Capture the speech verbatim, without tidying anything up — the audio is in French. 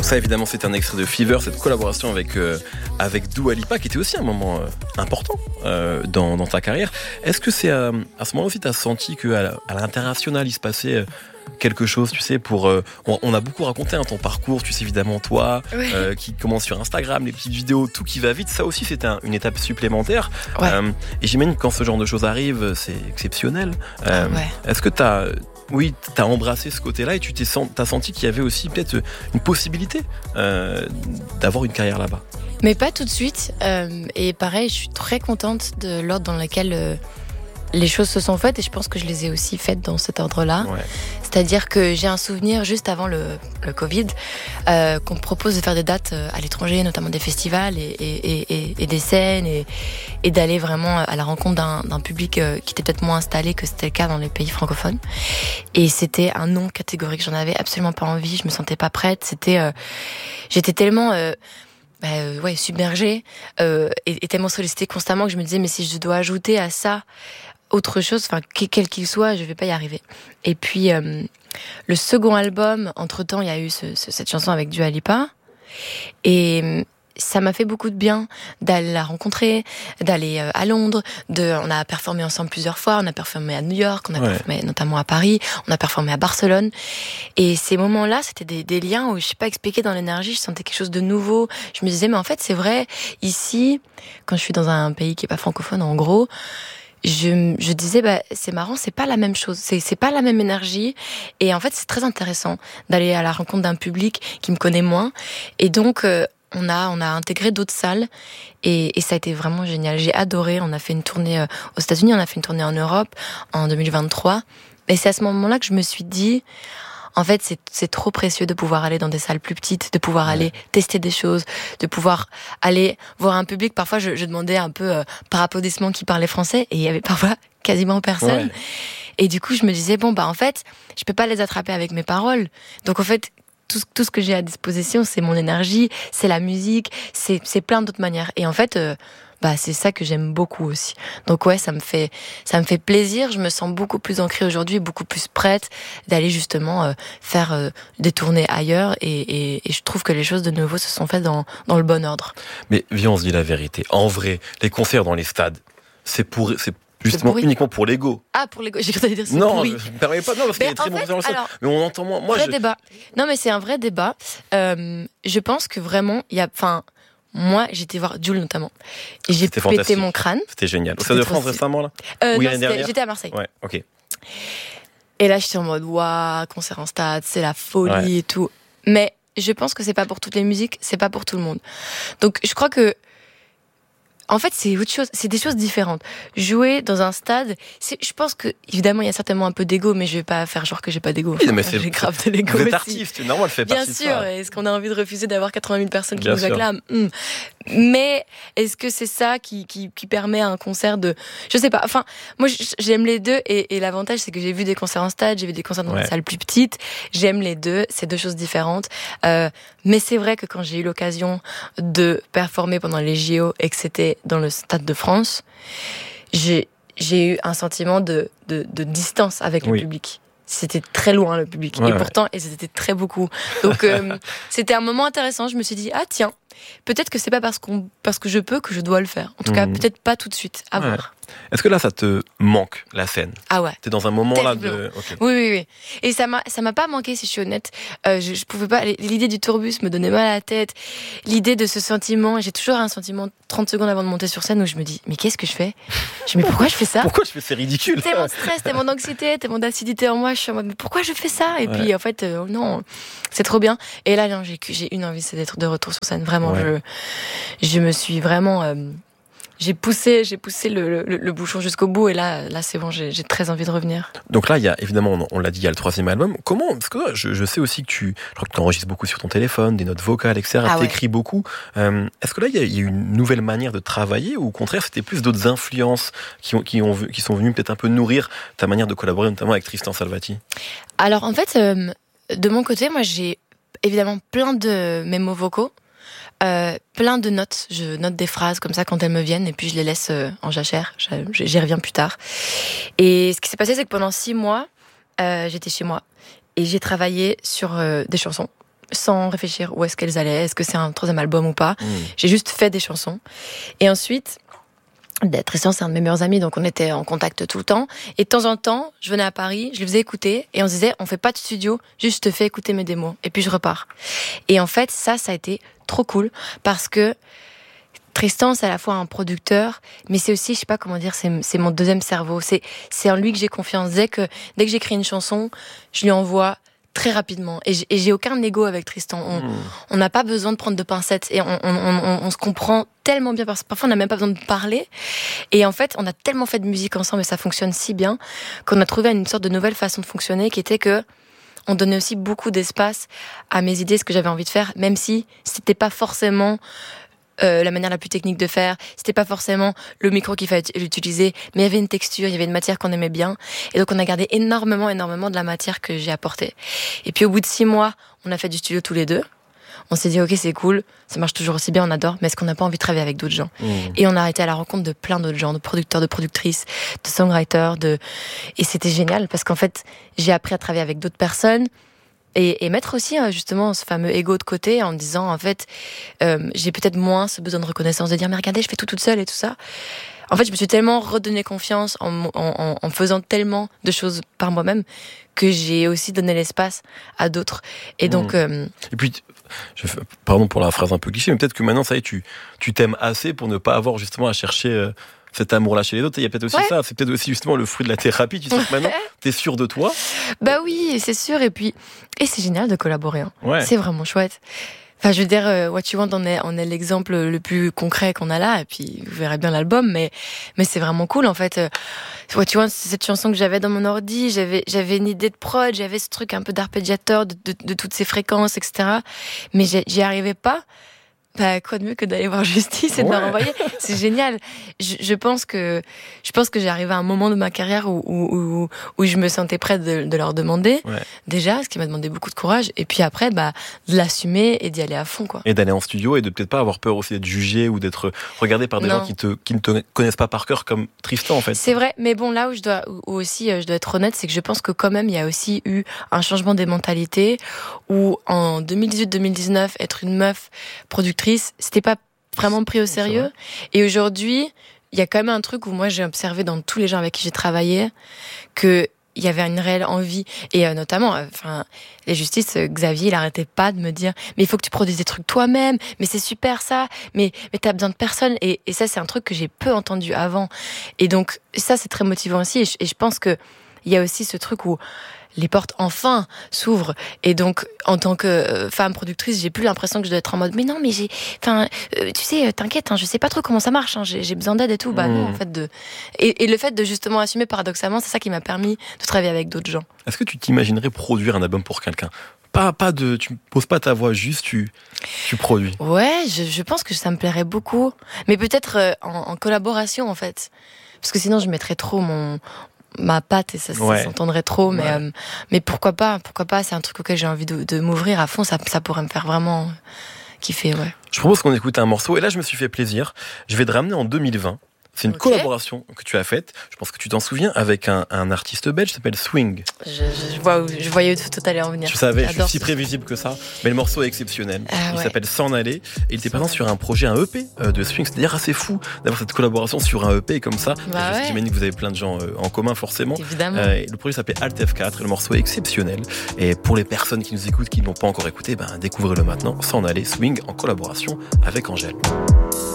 Donc ça, évidemment, c'est un extrait de Fever, cette collaboration avec, euh, avec Dua Lipa, qui était aussi un moment euh, important euh, dans, dans ta carrière. Est-ce que c'est euh, à ce moment aussi, tu as senti qu'à à l'international, il se passait euh, quelque chose, tu sais, pour... Euh, on, on a beaucoup raconté hein, ton parcours, tu sais, évidemment, toi, oui. euh, qui commence sur Instagram, les petites vidéos, tout qui va vite. Ça aussi, c'était un, une étape supplémentaire. Ouais. Euh, et j'imagine que quand ce genre de choses arrive, c'est exceptionnel. Euh, Ah ouais. Est-ce que tu as... Oui, tu as embrassé ce côté-là et tu t'es sen- t'as senti qu'il y avait aussi peut-être une possibilité euh, d'avoir une carrière là-bas. Mais pas tout de suite. Euh, et pareil, je suis très contente de l'ordre dans lequel euh, les choses se sont faites. Et je pense que je les ai aussi faites dans cet ordre-là. Ouais. C'est-à-dire que j'ai un souvenir juste avant le, le Covid euh, qu'on me propose de faire des dates à l'étranger, notamment des festivals et, et, et, et des scènes et, et d'aller vraiment à la rencontre d'un, d'un public euh, qui était peut-être moins installé que c'était le cas dans les pays francophones. Et c'était un non catégorique. J'en avais absolument pas envie. Je me sentais pas prête. C'était, euh, j'étais tellement euh, bah, euh, ouais, submergée euh, et, et tellement sollicitée constamment que je me disais mais si je dois ajouter à ça autre chose, enfin quel qu'il soit, je vais pas y arriver. Et puis euh, le second album, entre temps, il y a eu ce, ce, cette chanson avec Dua Lipa, et ça m'a fait beaucoup de bien d'aller la rencontrer, d'aller euh, à Londres. De, on a performé ensemble plusieurs fois. On a performé à New York, on a ouais. performé notamment à Paris, on a performé à Barcelone. Et ces moments-là, c'était des, des liens où je sais pas expliquer dans l'énergie, je sentais quelque chose de nouveau. Je me disais mais en fait c'est vrai ici, quand je suis dans un pays qui est pas francophone, en gros. Je, je disais, bah, c'est marrant, c'est pas la même chose, c'est, c'est pas la même énergie. Et en fait, c'est très intéressant d'aller à la rencontre d'un public qui me connaît moins. Et donc, euh, on a, on a intégré d'autres salles et, et ça a été vraiment génial. J'ai adoré. On a fait une tournée euh, aux États-Unis, on a fait une tournée en Europe en deux mille vingt-trois. Et c'est à ce moment-là que je me suis dit, en fait, c'est, c'est trop précieux de pouvoir aller dans des salles plus petites, de pouvoir ouais. aller tester des choses, de pouvoir aller voir un public. Parfois, je, je demandais un peu euh, par applaudissement qui parlait français et il y avait parfois quasiment personne. Ouais. Et du coup, je me disais, bon, bah en fait, je peux pas les attraper avec mes paroles. Donc en fait, tout, tout ce que j'ai à disposition, c'est mon énergie, c'est la musique, c'est, c'est plein d'autres manières. Et en fait... Euh, bah c'est ça que j'aime beaucoup aussi. Donc ouais, ça me fait ça me fait plaisir, je me sens beaucoup plus ancrée aujourd'hui, beaucoup plus prête d'aller justement euh, faire euh, des tournées ailleurs et, et, et je trouve que les choses de nouveau se sont faites dans dans le bon ordre. Mais viens, on se dit la vérité. En vrai, les concerts dans les stades, c'est pour c'est justement uniquement pour l'ego. Ah, pour l'ego, j'ai cru que t'allais dire c'est non, pourri. Non, je me permets pas, non, parce qu'il y a très bons concerts dans le stade. Mais on entend moins. Moi, vrai je... débat. Non, mais c'est un vrai débat. Euh, je pense que vraiment, il y a, enfin, moi, j'étais voir Jul notamment. Et j'ai C'était pété fantastique. mon crâne. C'était génial. Au Stade de France trop... récemment, là euh, oui, non, j'étais à Marseille. Ouais, ok. Et là, j'étais en mode, waouh, concert en stade, c'est la folie ouais. et tout. Mais je pense que c'est pas pour toutes les musiques, c'est pas pour tout le monde. Donc, je crois que en fait, c'est autre chose, c'est des choses différentes. Jouer dans un stade, c'est, je pense que, évidemment, il y a certainement un peu d'ego, mais je vais pas faire genre que j'ai pas d'ego. Oui, mais c'est, j'ai grave de l'ego. Vous êtes aussi. artiste, c'est normal, fait Bien partie sûr, de ça. est-ce qu'on a envie de refuser d'avoir quatre-vingt mille personnes qui Bien nous sûr. acclament? Hum. Mais est-ce que c'est ça qui, qui, qui permet à un concert de, je sais pas. Enfin, moi, j'aime les deux et, et l'avantage, c'est que j'ai vu des concerts en stade, j'ai vu des concerts dans ouais. des salles plus petites. J'aime les deux, c'est deux choses différentes. Euh, mais c'est vrai que quand j'ai eu l'occasion de performer pendant les J O et que c'était dans le Stade de France, j'ai, j'ai eu un sentiment de, de, de distance avec le oui. public. C'était très loin le public ouais, et ouais. pourtant et c'était très beaucoup. Donc euh, c'était un moment intéressant. Je me suis dit ah tiens, peut-être que c'est pas parce qu'on parce que je peux que je dois le faire. En tout mmh. cas peut-être pas tout de suite. À ouais. voir. Est-ce que là ça te manque la scène? Ah ouais. T'es dans un moment là de. Okay. Oui oui oui. Et ça m'a ça m'a pas manqué si je suis honnête. Euh, je, je pouvais pas. L'idée du tourbus me donnait mal à la tête. L'idée de ce sentiment. J'ai toujours un sentiment trente secondes avant de monter sur scène où je me dis mais qu'est-ce que je fais? Je me dis mais pourquoi je fais ça? Pourquoi je fais c'est ridicule? C'est mon stress, c'est mon anxiété, c'est mon acidité en moi. Je suis en mode mais pourquoi je fais ça? Et ouais. puis en fait euh, non, c'est trop bien. Et là non, j'ai j'ai une envie, c'est d'être de retour sur scène. Vraiment, ouais. je je me suis vraiment euh, j'ai poussé, j'ai poussé le, le, le bouchon jusqu'au bout et là, là c'est bon, j'ai, j'ai très envie de revenir. Donc là, il y a évidemment, on, on l'a dit, il y a le troisième album. Comment? Parce que je, je sais aussi que tu, je crois que tu enregistres beaucoup sur ton téléphone, des notes vocales, et cetera. Ah, t'écris ouais. beaucoup. Euh, est-ce que là, il y, a, il y a une nouvelle manière de travailler ou au contraire, c'était plus d'autres influences qui, ont, qui, ont, qui sont venues peut-être un peu nourrir ta manière de collaborer, notamment avec Tristan Salvati? Alors en fait, euh, de mon côté, moi j'ai évidemment plein de mémos vocaux. Euh, plein de notes, je note des phrases comme ça quand elles me viennent et puis je les laisse euh, en jachère, j'y reviens plus tard. Et ce qui s'est passé, c'est que pendant six mois, euh, j'étais chez moi et j'ai travaillé sur euh, des chansons. sans réfléchir où est-ce qu'elles allaient, est-ce que c'est un troisième album ou pas. Mmh. J'ai juste fait des chansons. Et ensuite, Tristan, c'est un de mes meilleurs amis, donc on était en contact tout le temps. Et de temps en temps, je venais à Paris, je les faisais écouter, et on se disait, on fait pas de studio, juste je te fais écouter mes démos, et puis je repars. Et en fait, ça, ça a été trop cool, parce que Tristan, c'est à la fois un producteur, mais c'est aussi, je sais pas comment dire, c'est, c'est mon deuxième cerveau. C'est, c'est en lui que j'ai confiance. Dès que, dès que j'écris une chanson, je lui envoie très rapidement. Et j'ai, et j'ai aucun ego avec Tristan. On mmh. on n'a pas besoin de prendre de pincettes. Et on, on, on, on se comprend tellement bien. Parce que parfois, on n'a même pas besoin de parler. Et en fait, on a tellement fait de musique ensemble et ça fonctionne si bien qu'on a trouvé une sorte de nouvelle façon de fonctionner qui était que on donnait aussi beaucoup d'espace à mes idées, ce que j'avais envie de faire, même si c'était pas forcément Euh, la manière la plus technique de faire, c'était pas forcément le micro qu'il fallait utiliser, mais il y avait une texture, il y avait une matière qu'on aimait bien, et donc on a gardé énormément, énormément de la matière que j'ai apportée. Et puis au bout de six mois, on a fait du studio tous les deux. On s'est dit ok, c'est cool, ça marche toujours aussi bien, on adore, mais est-ce qu'on n'a pas envie de travailler avec d'autres gens? Mmh. Et on a été à la rencontre de plein d'autres gens, de producteurs, de productrices, de songwriters, de et c'était génial parce qu'en fait j'ai appris à travailler avec d'autres personnes. Et, et mettre aussi justement ce fameux ego de côté en me disant en fait euh, j'ai peut-être moins ce besoin de reconnaissance de dire mais regardez je fais tout toute seule et tout ça. En fait je me suis tellement redonné confiance en, en, en faisant tellement de choses par moi-même que j'ai aussi donné l'espace à d'autres. Et donc mmh. euh... et puis je fais, pardon pour la phrase un peu cliché, mais peut-être que maintenant ça y est tu tu t'aimes assez pour ne pas avoir justement à chercher euh... cet amour-là chez les autres. Il y a peut-être aussi ouais. ça, c'est peut-être aussi justement le fruit de la thérapie. Tu sais que maintenant, t'es sûr de toi. Bah oui, c'est sûr. Et puis, et c'est génial de collaborer. Hein. Ouais. C'est vraiment chouette. Enfin, je veux dire, euh, What You Want, on est, on est l'exemple le plus concret qu'on a là. Et puis, vous verrez bien l'album, mais, mais c'est vraiment cool, en fait. What You Want, c'est cette chanson que j'avais dans mon ordi. J'avais, j'avais une idée de prod, j'avais ce truc un peu d'arpégiateur, de, de, de toutes ces fréquences, et cetera. Mais j'y arrivais pas. Bah, quoi de mieux que d'aller voir Justice et de ouais. leur envoyer. C'est génial. Je, je pense que, je pense que j'ai arrivé à un moment de ma carrière où, où, où, où je me sentais prête de, de leur demander. Ouais. Déjà, ce qui m'a demandé beaucoup de courage. Et puis après, bah, de l'assumer et d'y aller à fond, quoi. Et d'aller en studio et de peut-être pas avoir peur aussi d'être jugé ou d'être regardé par des non. gens qui te, qui ne te connaissent pas par cœur comme Tristan, en fait. C'est vrai. Mais bon, là où je dois, où aussi, je dois être honnête, c'est que je pense que quand même, il y a aussi eu un changement des mentalités où en deux mille dix-huit deux mille dix-neuf, être une meuf productrice, c'était pas vraiment pris au sérieux. Et aujourd'hui, il y a quand même un truc où moi j'ai observé dans tous les gens avec qui j'ai travaillé que il y avait une réelle envie et euh, notamment enfin les Justices, Xavier il arrêtait pas de me dire mais il faut que tu produises des trucs toi-même, mais c'est super ça, mais mais t'as besoin de personne et, et ça c'est un truc que j'ai peu entendu avant et donc ça c'est très motivant aussi et je, et je pense que il y a aussi ce truc où les portes enfin s'ouvrent et donc en tant que femme productrice j'ai plus l'impression que je dois être en mode mais non mais j'ai enfin euh, tu sais t'inquiète hein, je sais pas trop comment ça marche hein, j'ai, j'ai besoin d'aide et tout bah mmh. non en fait de et, et le fait de justement assumer paradoxalement c'est ça qui m'a permis de travailler avec d'autres gens. Est-ce que tu t'imaginerais produire un album pour quelqu'un? Pas, pas de, tu poses pas ta voix, juste tu, tu produis. Ouais, je, je pense que ça me plairait beaucoup, mais peut-être euh, en, en collaboration en fait, parce que sinon je mettrais trop mon ma patte et ça, ouais. ça s'entendrait trop mais ouais. euh, mais pourquoi pas pourquoi pas c'est un truc auquel j'ai envie de, de m'ouvrir à fond, ça ça pourrait me faire vraiment kiffer. Ouais, je propose qu'on écoute un morceau et là je me suis fait plaisir, je vais te ramener en deux mille vingt. C'est une okay. collaboration que tu as faite, je pense que tu t'en souviens, avec un, un artiste belge qui s'appelle Swing. Je, je, je, vois où, je voyais où tout allait en venir. Tu savais, J'adore je suis si prévisible que ça, mais le morceau est exceptionnel. Ah, il ouais. s'appelle S'en aller, et il était présent sur un projet, un E P de Swing. C'est d'ailleurs assez fou d'avoir cette collaboration sur un E P comme ça. Bah ouais. J'imagine que vous avez plein de gens en commun forcément. Évidemment. Euh, le projet s'appelle Alt F quatre, et le morceau est exceptionnel. Et pour les personnes qui nous écoutent, qui ne l'ont pas encore écouté, ben, découvrez-le maintenant. S'en aller, Swing en collaboration avec Angèle.